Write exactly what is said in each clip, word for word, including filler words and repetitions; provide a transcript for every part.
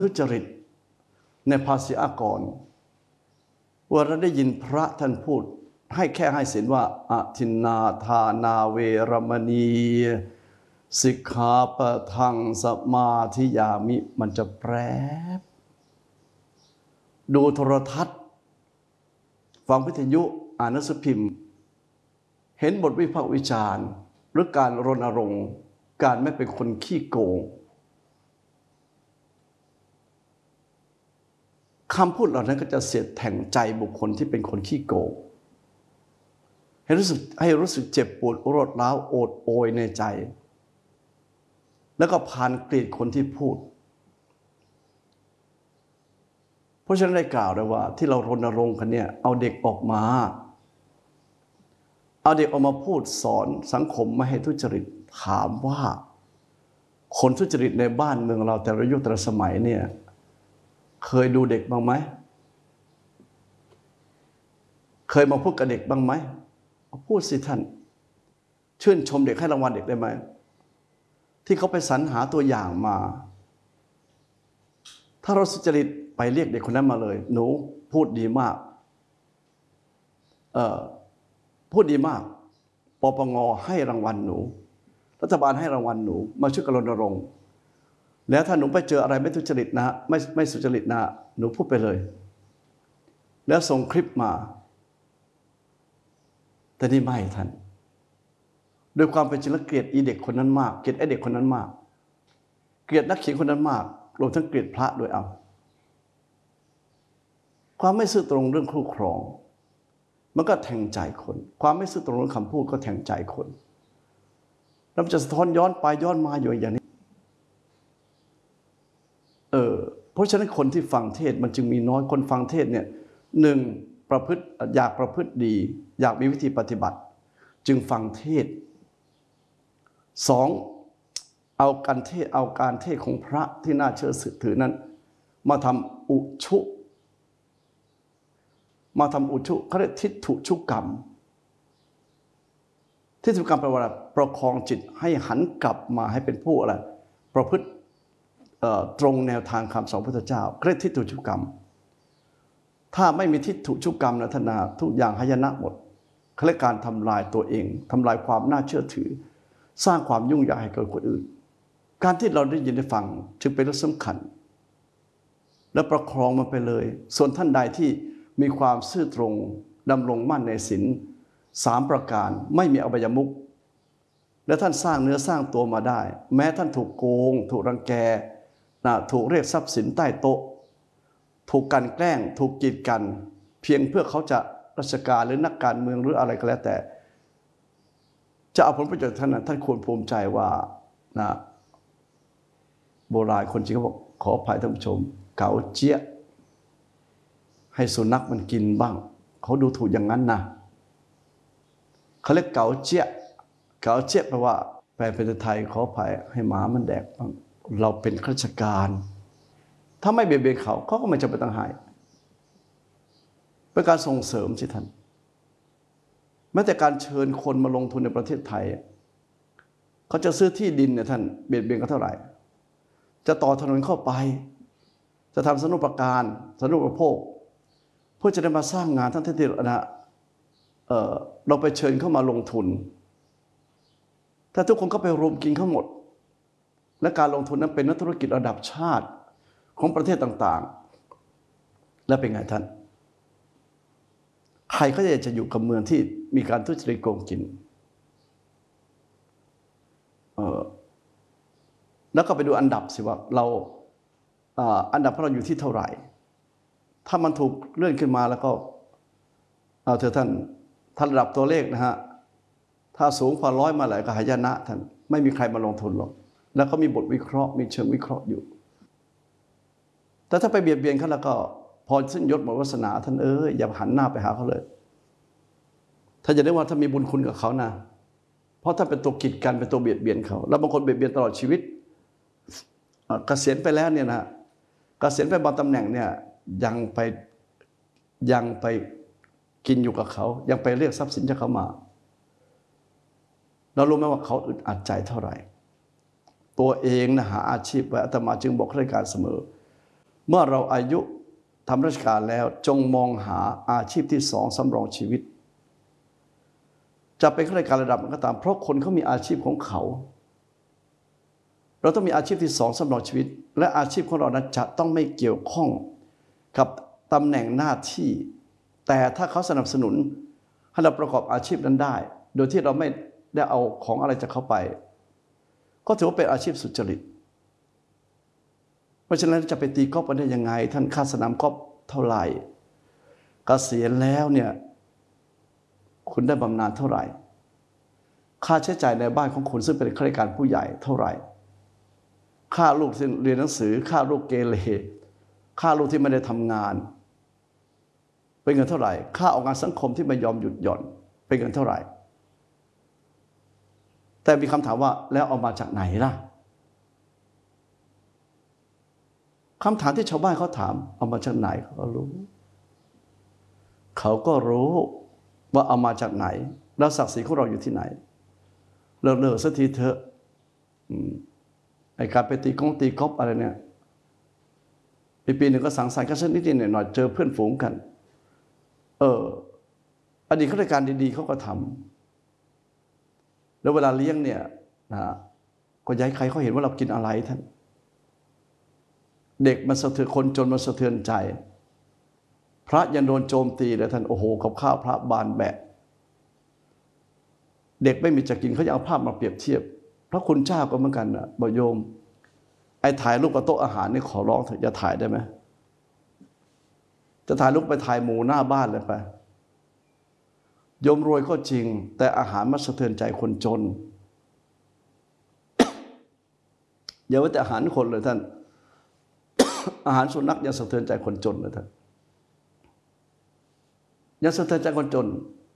ทุจริตในภาษีอากรว่าเราได้ยินพระท่านพูดให้แค่ให้ศีลว่าอทินนาทานาเวรมณีสิกขาปะทังสมาธิยามิมันจะแปรบดูโทรทัศน์ฟังวิทยุอ่านหนังสือพิมพ์เห็นบทวิพากษ์วิจารณ์หรือการรณรงค์การไม่เป็นคนขี้โกงคำพูดเหล่านั้นก็จะเสียดแทงใจบุคคลที่เป็นคนขี้โกงให้รู้สึกให้รู้สึกเจ็บปวดรวดร้าวโอดโอยในใจแล้วก็ผ่านเกลียดคนที่พูดเพราะฉะนั้นได้กล่าวเลยว่าที่เรารณรงค์กันเนี่ยเอาเด็กออกมาเอาเด็กออกมาพูดสอนสังคมไม่ให้ทุจริตถามว่าคนทุจริตในบ้านเมืองเราแต่ละยุคแต่ละสมัยเนี่ยเคยดูเด็กบ้างไหมเคยมาพูดกับเด็กบ้างไหมพูดสิท่านชื่นชมเด็กให้รางวัลเด็กได้ไหมที่เขาไปสรรหาตัวอย่างมาถ้าเราสุจริตไปเรียกเด็กคนนั้นมาเลยหนูพูดดีมากเอ่อพูดดีมากปปงให้รางวัลหนูรัฐบาลให้รางวัลหนูมาช่วยกันรณรงค์แล้วถ้าหนูไปเจออะไรไม่ทุจริตนะไม่ไม่สุจริตนะหนูพูดไปเลยแล้วส่งคลิปมาแต่นี่ไม่ท่านโดยความเป็นจริงแล้วเกลียดอีเด็กคนนั้นมากเกลียดไอ้เด็กคนนั้นมากเกลียดนักเขียนคนนั้นมากรวมทั้งเกลียดพระด้วยเอาความไม่ซื่อตรงเรื่องคู่ครองมันก็แทงใจคนความไม่ซื่อตรงเรื่องคำพูดก็แทงใจคนแล้วมันจะสะท้อนย้อนไปย้อนมาอยู่อย่างนี้เออเพราะฉะนั้นคนที่ฟังเทศมันจึงมีน้อยคนฟังเทศเนี่ยหนึ่งประพฤติอยากประพฤติดีอยากมีวิธีปฏิบัติจึงฟังเทศสองเอาการเทศเอาการเทศของพระที่น่าเชื่อถือนั้นมาทำอุชุมาทำอุชุเขาเรียกทิฏฐุชุกรรมทิฏฐุกรรมแปลว่าประคองจิตให้หันกลับมาให้เป็นผู้อะไรประพฤติตรงแนวทางคำสอนพระพุทธเจ้าเรียกทิฏฐุชุกรรมถ้าไม่มีทิฏฐุชุกรรมนะท่านนาทุกอย่างหายนะหมดเขาเรียกการทำลายตัวเองทำลายความน่าเชื่อถือสร้างความยุ่งยากให้เกิดคนอื่นการที่เราได้ยินได้ฟังจึงเป็นเรื่องสำคัญและประคองมันไปเลยส่วนท่านใดที่มีความซื่อตรงดำรงมั่นในศีลสามประการไม่มีอบายมุขและท่านสร้างเนื้อสร้างตัวมาได้แม้ท่านถูกโกงถูกรังแกนะถูกเรียกทรัพย์สินใต้โต๊ะถูกกันแกล้งถูกกีดกันเพียงเพื่อเขาจะราชการหรือนักการเมืองหรืออะไรก็แล้วแต่จะเอาผลประโยชน์ท่านท่านควรภูมิใจว่านะโบราณคนจีนเขาบอกขออภัยท่านผู้ชมเก๋าเจี๊ยะให้สุนัขมันกินบ้างเขาดูถูกอย่างนั้นนะเขาเรียกเก๋าเจี๊ยะเก๋าเจี๊ยะแปลว่าแปลเป็นไทยขออภัยให้หมามันแดกบ้างเราเป็นข้าราชการถ้าไม่เบียดเบียนเขาเขาก็ไม่จำเป็นต้องให้เป็นการส่งเสริมสิท่านแม้แต่การเชิญคนมาลงทุนในประเทศไทยเขาจะซื้อที่ดินเนี่ยท่านเบียดเบียนเขาเท่าไหร่จะต่อถนนเข้าไปจะทำสนุปการสนุปโภคเพื่อจะได้มาสร้างงานท่านที่นะเออเราไปเชิญเข้ามาลงทุนถ้าทุกคนก็ไปรวมกินเขาหมดและการลงทุนนั้นเป็นนักธุรกิจระดับชาติของประเทศต่างๆและเป็นไงท่านใครก็อยากจะอยู่กับเมืองที่มีการทุจริตโกงกินเออแล้วก็ไปดูอันดับสิว่าเราอันดับเราอยู่ที่เท่าไหร่ถ้ามันถูกเลื่อนขึ้นมาแล้วก็เอาเถอะท่านท่านระดับตัวเลขนะฮะถ้าสูงกว่าร้อยมาหลายก็หายนะท่านไม่มีใครมาลงทุนหรอกแล้วก็มีบทวิเคราะห์มีเชิงวิเคราะห์อยู่แต่ถ้าไปเบียดเบียนเขาแล้วก็พอสิ้นยศหมดวาสนาท่านเอ้ยอย่าหันหน้าไปหาเขาเลยถ้าจะได้ว่าถ้ามีบุญคุณกับเขานะเพราะถ้าเป็นตัวกีดกันเป็นตัวเบียดเบียนเขาแล้วบางคนเบียดเบียนตลอดชีวิตเกษียณไปแล้วเนี่ยนะเกษียณไปบางตำแหน่งเนี่ยยังไปยังไปกินอยู่กับเขายังไปเรียกทรัพย์สินจากเขามาเรารู้ไหมว่าเขาอึดอัดใจเท่าไหร่ตัวเองนะหาอาชีพไว้อาตมาจึงบอกข้าราชการเสมอเมื่อเราอายุทำราชการแล้วจงมองหาอาชีพที่สองสำรองชีวิตจะเป็นข้าราชการระดับก็ตามเพราะคนเขามีอาชีพของเขาเราต้องมีอาชีพที่สองสำรองชีวิตและอาชีพของเรานั้นจะต้องไม่เกี่ยวข้องกับตำแหน่งหน้าที่แต่ถ้าเขาสนับสนุนให้เราประกอบอาชีพนั้นได้โดยที่เราไม่ได้เอาของอะไรจากเขาไปก็ถือว่าเป็นอาชีพสุจริตเพราะฉะนั้นจะไปตีกอล์ฟกันได้ยังไงท่านค่าสนามกอล์ฟเท่าไหร่เกษียณแล้วเนี่ยคุณได้บำนาญเท่าไหร่ค่าใช้จ่ายในบ้านของคุณซึ่งเป็นข้าราชการผู้ใหญ่เท่าไหร่ค่าลูกที่เรียนหนังสือค่าลูกเกเรค่าลูกที่ไม่ได้ทำงานเป็นเงินเท่าไหร่ค่าออกงานสังคมที่ไม่ยอมหยุดหย่อนเป็นเงินเท่าไหร่แต่มีคำถามว่าแล้วเอามาจากไหนล่ะคำถามที่ชาวบ้านเขาถามเอามาจากไหนเขาก็รู้เขาก็รู้ว่าเอามาจากไหนแล้วศักดิ์ศรีของเราอยู่ที่ไหนเลิกเลิกสักทีเถอะไอ้การไปตีกงตีกอล์ฟอะไรเนี่ยปีปีหนึ่งก็สังสรรค์กันสักนิดหน่อยเจอเพื่อนฝูงกันเอออดีตข้าราชการดีๆเขาก็ทำแล้วเวลาเลี้ยงเนี่ยนะก็ย้ายใครเขาเห็นว่าเรากินอะไรท่านเด็กมันสะเทือนคนจนมันสะเทือนใจพระยังโดนโจมตีเลยท่านโอ้โหกับข้าวพระบานแบะเด็กไม่มีจะกินเขาจะเอาภาพมาเปรียบเทียบพระคุณเจ้าก็เหมือนกันนะบอกโยมไอ้ถ่ายรูปกับโต๊ะอาหารนี่ขอร้องเถอะอย่าถ่ายได้ไหมจะถ่ายรูปไปถ่ายหมูหน้าบ้านเลยไปโยมรวยก็จริงแต่อาหารมันสะเทือนใจคนจนอย่าว่าแต่อาหารคนเลยท่านอาหารสุนัขยังสะเทือนใจคนจนเลยท่านยังสะเทือนใจคนจน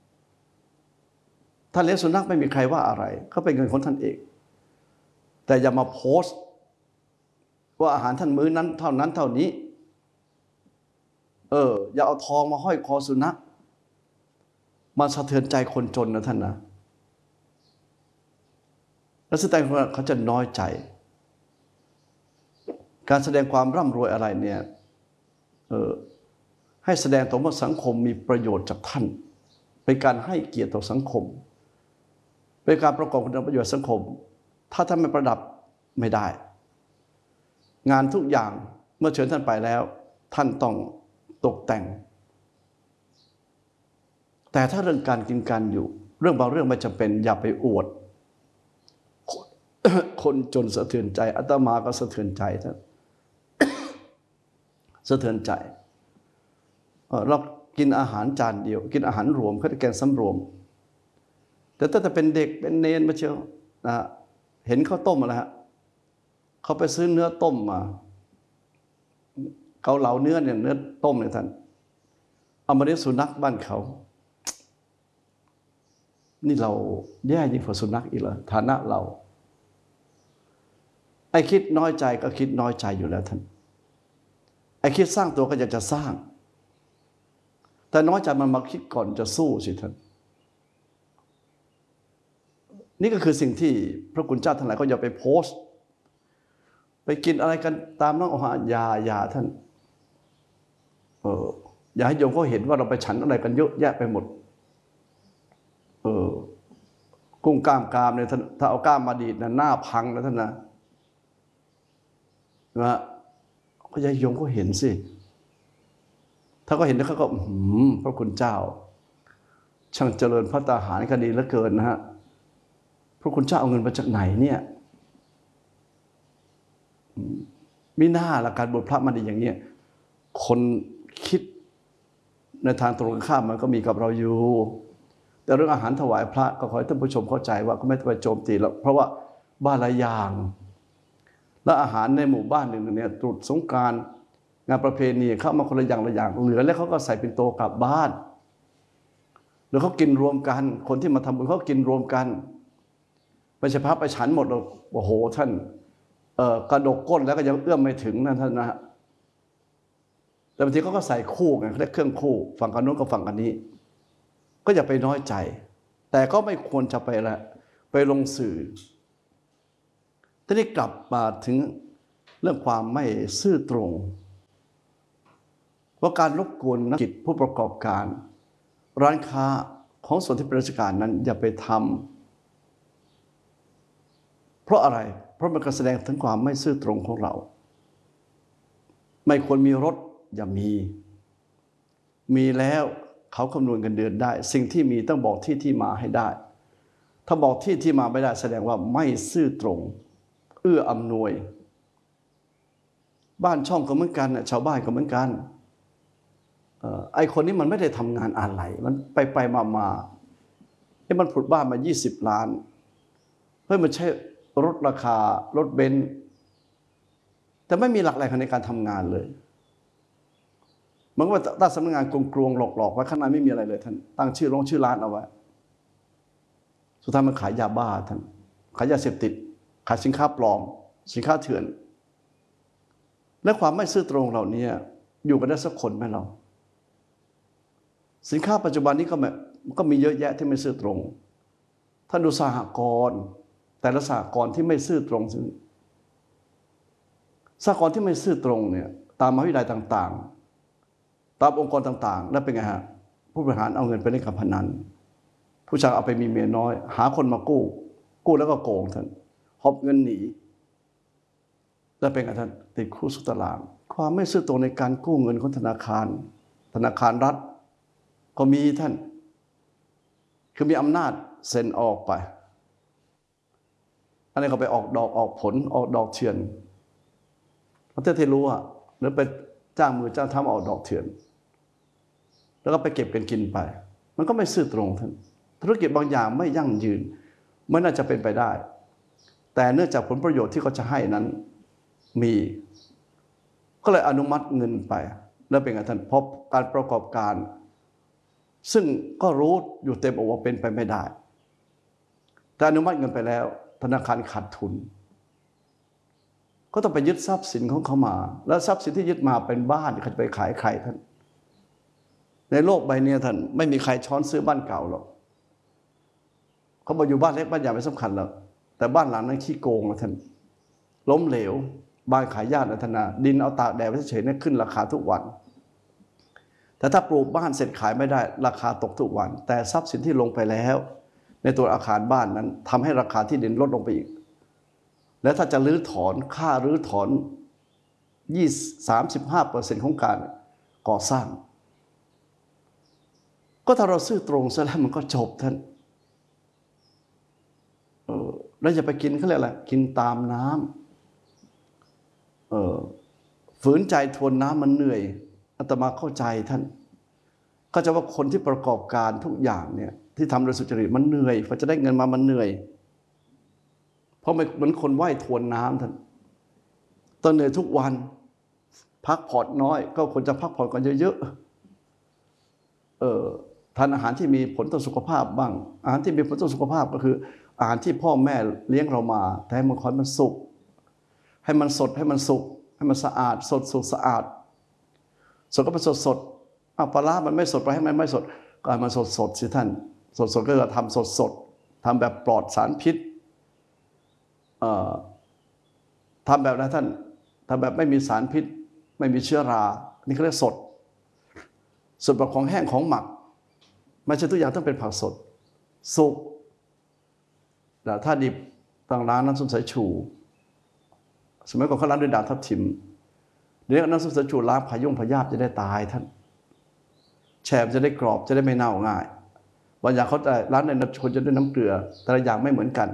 ท่านเลี้ยงสุนัขไม่มีใครว่าอะไรเขาเป็นเงินของท่านเองแต่อย่ามาโพสต์ว่าอาหารท่านมื้อนั้นเท่านั้นเท่านี้เอออย่าเอาทองมาห้อยคอสุนัขมันสะเทือนใจคนจนนะท่านนะแล้วแสดงว่าเขาจะน้อยใจการแสดงความร่ำรวยอะไรเนี่ยเออให้แสดงตรงว่าสังคมมีประโยชน์จากท่านเป็นการให้เกียรติต่อสังคมเป็นการประกอบคุณประโยชน์สังคมถ้าท่านไม่ประดับไม่ได้งานทุกอย่างเมื่อเชิญท่านไปแล้วท่านต้องตกแต่งแต่ถ้าเรื่องการกินการอยู่เรื่องบางเรื่องไม่จำเป็นอย่าไปอวดคนจนสะเทือนใจอาตมาก็สะเทือนใจท่านสะเทือนใจเรากินอาหารจานเดียวกินอาหารรวมเขาจะแกงสำรวมแต่ถ้าจะเป็นเด็กเป็นเนนมาเชียวนะเห็นข้าวต้มอะไรฮะเขาไปซื้อเนื้อต้มมาเกาเหลาเนื้อเนี่ยเนื้อต้มเนี่ยท่านเอามาเลี้ยงสุนัขบ้านเขานี่เราแย่ยิ่งกว่าสุนัขอีกเหรอฐานะเราไอ้คิดน้อยใจก็คิดน้อยใจอยู่แล้วท่านไอ้คิดสร้างตัวก็อยากจะสร้างแต่น้อยใจมันมาคิดก่อนจะสู้สิท่านนี่ก็คือสิ่งที่พระคุณเจ้าทั้งหลายก็อย่าไปโพสต์ไปกินอะไรกันตามน้องอาหารยายาท่านเอออย่าให้โยมเขาเห็นว่าเราไปฉันอะไรกันเยอะแยะไปหมดเออกุ้งกล้ามกรามเนี่ยท่านถ้าเอากล้ามมาดีดนะหน้าพังนะท่านนะนะก็อย่าให้โยมเขาเห็นสิถ้าเขาเห็นแล้วเขาก็หืมพระคุณเจ้าช่างเจริญพระตาหารก็ดีเหลือเกินนะฮะพระคุณเจ้าเอาเงินมาจากไหนเนี่ยมิน่าละการบวชพระมันดีอย่างนี้คนคิดในทางตรงข้ามมันก็มีกับเราอยู่แต่เรื่องอาหารถวายพระก็ขอให้ท่านผู้ชมเข้าใจว่าก็ไม่ต้องไปโจมตีแล้วเพราะว่าบ้านละอย่างและอาหารในหมู่บ้านหนึ่งเนี่ยตรุษสงกรานต์งานประเพณีเข้ามาคนละอย่างละอย่างเหลือแล้วเขาก็ใส่เป็นโตกลับบ้านหรือเขากินรวมกันคนที่มาทำบุญเขากินรวมกันไม่ใช่พระไปฉันหมดหรอกโอ้โหท่านกระดกก้นแล้วก็ยังเอื้อมไม่ถึงนั่นท่านนะฮะแต่บางทีเขาก็ใส่คู่ไงเขาเรียกเครื่องคู่ฝั่งกันโน้นกับฝั่งกันนี้ก็อย่าไปน้อยใจแต่ก็ไม่ควรจะไปละไปลงสื่อทีนี้กลับมาถึงเรื่องความไม่ซื่อตรงราะการรบกวนนักกิจผู้ประกอบการร้านค้าของส่วนที่เป็นราชการนั้นอย่าไปทำเพราะอะไรเพราะมันก็แสดงถึงความไม่ซื่อตรงของเราไม่ควรมีรถอย่ามีมีแล้วเขาคำนวณเงินเดือนได้สิ่งที่มีต้องบอกที่ที่มาให้ได้ถ้าบอกที่ที่มาไม่ได้แสดงว่าไม่ซื่อตรงเอื้ออำนวยบ้านช่องก็เหมือนกันชาวบ้านก็เหมือนกันไอ้คนนี้มันไม่ได้ทำงานอะไรมันไปไปมามาไอ้มันผุดบ้านมายี่สิบล้านเฮ้ยมันใช้รถราคารถเบนซ์แต่ไม่มีหลักแหล่งในการทำงานเลยมันก็ว่าตั้งสำนักงานกลวงๆหลอกๆไว้ข้างในไม่มีอะไรเลยท่านตั้งชื่อโรงชื่อร้านเอาไว้สุดท้ายมันขายยาบ้าท่านขายยาเสพติดขายสินค้าปลอมสินค้าเถื่อนและความไม่ซื่อตรงเหล่านี้อยู่กันได้สักคนไหมเราสินค้าปัจจุบันนี้ก็ก็มีเยอะแยะที่ไม่ซื่อตรงท่านดูสหกรณ์แต่ละสหกรณ์ที่ไม่ซื่อตรงสหกรณ์ที่ไม่ซื่อตรงเนี่ยตามมหาวิทยาลัยต่างๆตามองค์กรต่างๆแล้วเป็นไงฮะผู้บริหารเอาเงินไปเล่นการพนันผู้ชายเอาไปมีเมียน้อยหาคนมากู้กู้แล้วก็โกงท่านหอบเงินหนีแล้วเป็นไงท่านติดคุกสุดตารางความไม่ซื่อตรงในการกู้เงินของธนาคารธนาคารรัฐก็มีท่านคือมีอำนาจเซ็นออกไปอันนี้ก็ไปออกดอกออกผลออกดอกเถื่อนประเทศที่รู้อ่ะหรือไปจ้างมือจ้างทำออกดอกเถื่อนแล้วก็ไปเก็บกันกินไปมันก็ไม่ซื่อตรงท่านธุรกิจบางอย่างไม่ยั่งยืนไม่น่าจะเป็นไปได้แต่เนื่องจากผลประโยชน์ที่เขาจะให้นั้นมีก็เลยอนุมัติเงินไปแล้วเป็นไงท่านเพราะการประกอบการซึ่งก็รู้อยู่เต็มอกว่าเป็นไปไม่ได้แต่อนุมัติเงินไปแล้วธนาคารขาดทุนก็ต้องไปยึดทรัพย์สินของเขามาแล้วทรัพย์สินที่ยึดมาเป็นบ้านเขาจะไปขายใครท่านในโลกใบนี้ท่านไม่มีใครช้อนซื้อบ้านเก่าหรอกเขาบอกอยู่บ้านเล็กบ้านใหญ่ไม่สำคัญหรอกแต่บ้านหลังนั้นขี้โกงนะท่านล้มเหลวบ้านขายญาติอัธนาดินเอาตากแดดไว้เฉยๆเนี่ยขึ้นราคาทุกวันแต่ถ้าปลูกบ้านเสร็จขายไม่ได้ราคาตกทุกวันแต่ทรัพย์สินที่ลงไปแล้วในตัวอาคารบ้านนั้นทำให้ราคาที่ดินลดลงไปอีกและถ้าจะรื้อถอนค่ารื้อถอนยี่สิบ สามสิบห้าเปอร์เซ็นต์ของการก่อสร้างก็ถ้าเราซื่อตรงซะแล้วมันก็จบท่านเออแล้วอย่าไปกินเขาเรียกอะไรกินตามน้ำเออฝืนใจทวนน้ำมันเหนื่อยอาตมาเข้าใจท่านก็จะว่าคนที่ประกอบการทุกอย่างเนี่ยที่ทำโดยสุจริตมันเหนื่อยพอจะได้เงินมามันเหนื่อยเพราะมันเหมือนคนว่ายทวนน้ำท่านต้องเหนื่อยทุกวันพักผ่อนน้อยก็ควรจะพักผ่อนกันเยอะๆเออทานอาหารที่มีผลต่อสุขภาพบ้างอาหารที่มีผลต่อสุขภาพก็คืออาหารที่พ่อแม่เลี้ยงเรามาแต่ให้มันคอยมันสุกให้มันสดให้มันสุกให้มันสะอาดสดสุกสะอาดสดก็เป็นสดสดอ้าวปลาร้ามันไม่สดไปให้มันไม่สดก็ให้มันสดสดสิท่านสดสดก็จะทำสดสดทำแบบปลอดสารพิษเอ่อทำแบบนั้นท่านทำแบบไม่มีสารพิษไม่มีเชื้อรานี่เขาเรียกสดส่วนแบบของแห้งของหมักไม่ใช่ทุกอย่างต้องเป็นผักสดสุกแต่ถ้าดิบต่างร้านน้ำส้มสายชูสมัยก่อนเขาล้างด้วยด่างทับทิมเดี๋ยวน้ำส้มสายชูล้างพายุงพยาธิจะได้ตายท่านแฉมจะได้กรอบจะได้ไม่เน่าง่ายบางอย่างเขาจะล้างในน้ำชนจะด้วยน้ำเกลือแต่ละอย่างไม่เหมือนกัน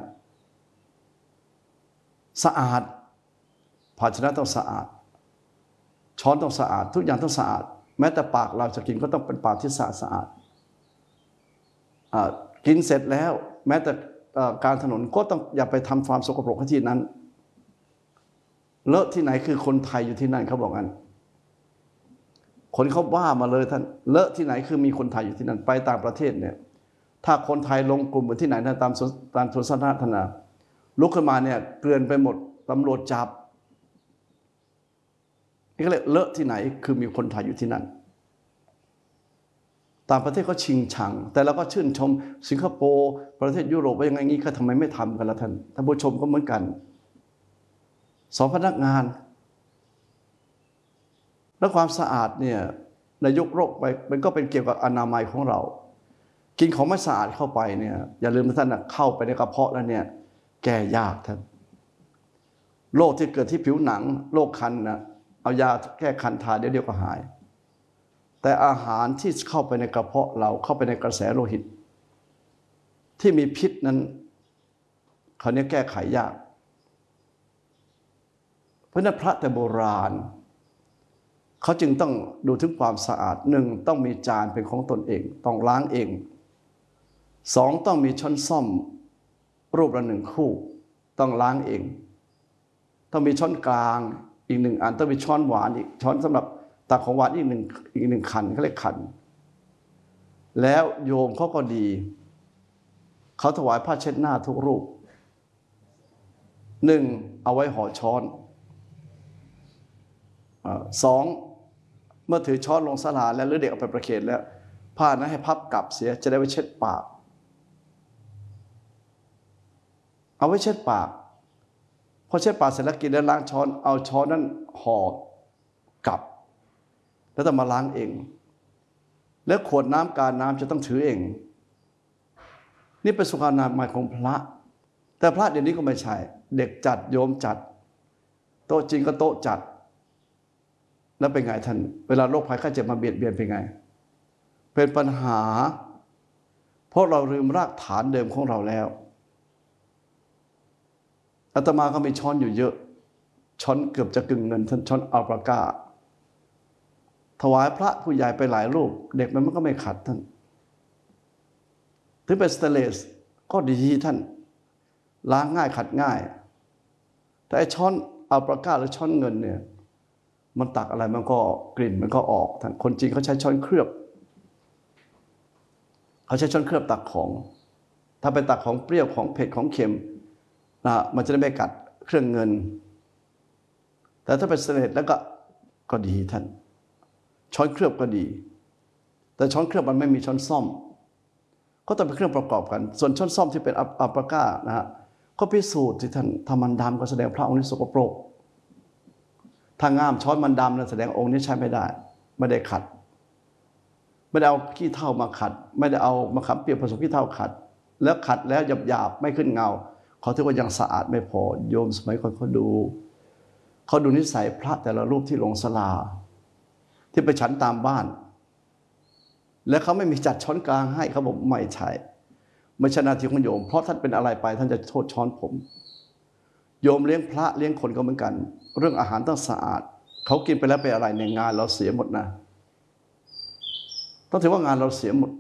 สะอาดภาชนะต้องสะอาดช้อนต้องสะอาดทุกอย่างต้องสะอาดแม้แต่ปากเราจะกินก็ต้องเป็นปากที่สะอาดสะอาดกินเสร็จแล้วแม้แต่การถนนก็ต้องอย่าไปทำความสกปรกที่นั้นเลอะที่ไหนคือคนไทยอยู่ที่นั่นเขาบอกงั้นคนเขาว่ามาเลยท่านเลอะที่ไหนคือมีคนไทยอยู่ที่นั่นไปต่างประเทศเนี่ยถ้าคนไทยลงกลุ่มที่ไหนนะตามตามโทรทัศน์นาลุกขึ้นมาเนี่ยเกลื่อนไปหมดตำรวจจับนี่ก็เลยเลอะที่ไหนคือมีคนไทยอยู่ที่นั่นต่างประเทศก็ชิงชังแต่เราก็ชื่นชมสิงคโปร์ประเทศยุโรปว่ายังไงงี้ก็ทำไมไม่ทำกันล่ะท่านท่านผู้ชมก็เหมือนกันสองพนักงานและความสะอาดเนี่ยในยุคโรคไปมันก็เป็นเกี่ยวกับอนามัยของเรากินของไม่สะอาดเข้าไปเนี่ยอย่าลืมนะท่านนะเข้าไปในกระเพาะแล้วเนี่ยแก้ยากท่านโรคที่เกิดที่ผิวหนังโรคคันนะเอายาแก้คันทาเดี๋ยวเดียวก็หายแต่อาหารที่เข้าไปในกระเพาะเราเข้าไปในกระแสโลหิตที่มีพิษนั้นคราวนี้แก้ไขยากเพราะนั้นพระแต่โบราณเขาจึงต้องดูถึงความสะอาดหนึ่งต้องมีจานเป็นของตนเองต้องล้างเองสองต้องมีช้อนส้อมรูปละหนึ่งคู่ต้องล้างเองต้องมีช้อนกลางอีกหนึ่งอันต้องมีช้อนหวานอีกช้อนสำหรับตักของหวานอีกหนึ่งอีกหนึ่งขันเขาเรียกขันแล้วโยมเขาก็ดีเขาถวายผ้าเช็ดหน้าทุกรูปหนึ่งเอาไว้ห่อช้อนสองเมื่อถือช้อนลงศาลาแล้วหรือเด็กเอาไปประเคนแล้วผ้านั้นให้พับกลับเสียจะได้ไว้เช็ดปากเอาไว้เช็ดปากพอเช็ดปากเสร็จแล้วกินแล้วล้างช้อนเอาช้อนนั้นห่อกลับแล้วต้องมาล้างเองแล้วขวดน้ำการน้ำจะต้องถือเองนี่เป็นสุขอนามัยของพระแต่พระเดี๋ยวนี้ก็ไม่ใช่เด็กจัดโยมจัดโต๊ะจริงก็โต๊ะจัดแล้วเป็นไงท่านเวลาโรคภัยไข้เจ็บมาเบียดเบียนเป็นไงเป็นปัญหาเพราะเราลืมรากฐานเดิมของเราแล้วอาตมาก็มีช้อนอยู่เยอะช้อนเกือบจะกึ่งเงินท่านช้อนอัลปาก้าถวายพระผู้ใหญ่ไปหลายรูปเด็กมันก็ไม่ขัดท่านถึงเป็นสเตนเลสก็ดีท่านล้างง่ายขัดง่ายแต่ไอ้ช้อนอัลปาก้าหรือช้อนเงินเนี่ยมันตักอะไรมันก็กลิ่นมันก็ออกท่านคนจีนเขาใช้ช้อนเคลือบเขาใช้ช้อนเคลือบตักของถ้าไปตักของเปรี้ยวของเผ็ดของเค็มนะมันจะได้ไม่กัดเครื่องเงินแต่ถ้าเป็นสเตนเลสแล้วก็ก็ดีท่านช้อนเคลือบก็ดีแต่ช้อนเคลือบมันไม่มีช้อนซ่อมก็ต้องเป็นเครื่องประกอบกันส่วนช้อนซ่อมที่เป็นอัลปาก้านะฮะก็พิสูจน์ที่ท่านถ้ามันดำก็แสดงพระองค์นี้สกปรกถ้างามช้อนมันดำนั่นแสดงองค์นี้ใช้ไม่ได้ไม่ได้ขัดไม่ได้เอาขี้เถ้ามาขัดไม่ได้เอามะขามเปียกผสมขี้เถ้าขัดแล้วขัดแล้วหยาบๆไม่ขึ้นเงาเขาถือว่ายังสะอาดไม่พอโยมสมัยก่อนเขาดูเขาดูนิสัยพระแต่ละรูปที่ลงศาลาที่ไปฉันตามบ้านแล้วเขาไม่มีจัดช้อนกลางให้เขาบอกไม่ใช่ไม่ใช่หน้าที่ของโยมเพราะท่านเป็นอะไรไปท่านจะโทษช้อนผมโยมเลี้ยงพระเลี้ยงคนก็เหมือนกันเรื่องอาหารต้องสะอาดเขากินไปแล้วไปอะไรในงานเราเสียหมดนะต้องถือว่างานเราเสียหมด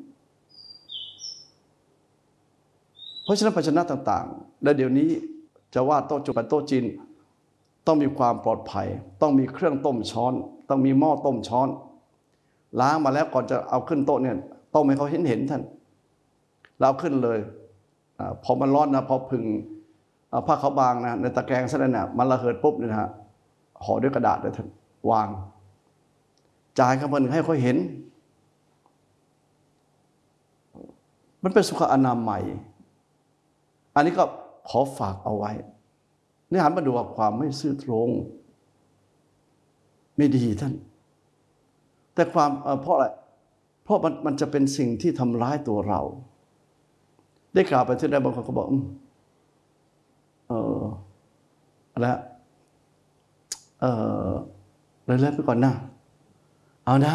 เพราะฉะนั้นภาชนะต่างๆและเดี๋ยวนี้จะว่าโต๊ะจุกับโต๊ะจีนต้องมีความปลอดภัยต้องมีเครื่องต้มช้อนต้องมีหม้อต้มช้อนล้างมาแล้วก่อนจะเอาขึ้นโต๊ะเนี่ยต้มให้เขาเห็นเห็นท่านเราเอาขึ้นเลยอพอมันร้อนนะพอพึ่งผ้าขาวบางนะในตะแกรงซะแล้วเนี่ยมันระเหิดปุ๊บเนี่ยนะฮะห่อด้วยกระดาษเลยท่านวางจ่ายคำนึงให้เขาเห็นมันเป็นสุขอนามัยอันนี้ก็ขอฝากเอาไว้นี่หันมาดูว่าความไม่ซื่อตรงไม่ดีท่านแต่ความเพราะอะไรเพราะมันมันจะเป็นสิ่งที่ทำร้ายตัวเราได้กล่าวไปที่ใดบางคนก็บอกเอออะไรเออเลยเลิกไปก่อนนะเอานะ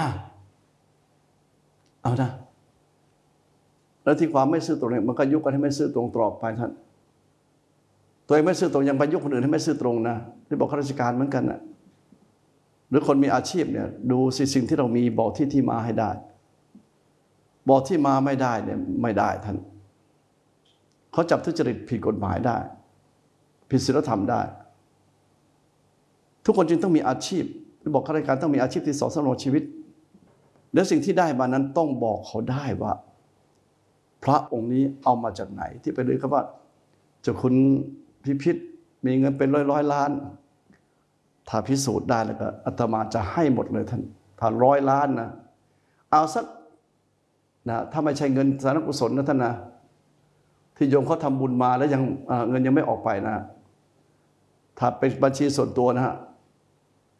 เอานะแล้วที่ความไม่ซื่อตรงเนี่ยมันก็ยุกันให้ไม่ซื่อตรงตลอดไปท่านตัวเองไม่ซื่อตรงยังไปยุคนอื่นให้ไม่ซื่อตรงนะที่บอกข้าราชการเหมือนกันนะหรือคนมีอาชีพเนี่ยดูสิสิ่งที่เรามีบอกที่ที่มาให้ได้บอกที่มาไม่ได้เนี่ยไม่ได้ท่านเขาจับทุจริตผิดกฎหมายได้ผิดศีลธรรมได้ทุกคนจึงต้องมีอาชีพที่บอกข้าราชการต้องมีอาชีพที่สอนสำรงชีวิตและสิ่งที่ได้มานั้นต้องบอกเขาได้ว่าพระองค์นี้เอามาจากไหนที่ไปเลยครับว่าเจ้าคุณพิพิธมีเงินเป็นร้อยร้อยล้านถ้าพิสูจน์ได้แล้วก็อาตมาจะให้หมดเลยท่านถ้าร้อยล้านนะเอาสักนะถ้าไม่ใช่เงินสาธารณกุศลนะท่านนะที่โยมเขาทำบุญมาแล้วยังเงินยังไม่ออกไปนะถ้าเป็นบัญชีส่วนตัวนะฮะ